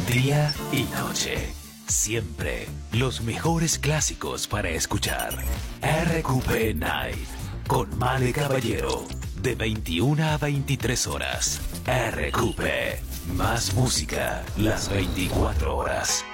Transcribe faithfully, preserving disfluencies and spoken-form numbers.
Día y noche. Siempre los mejores clásicos para escuchar. R Q P Night. Con Male Caballero. De veintiuna a veintitrés horas. R Q P. Más música las veinticuatro horas.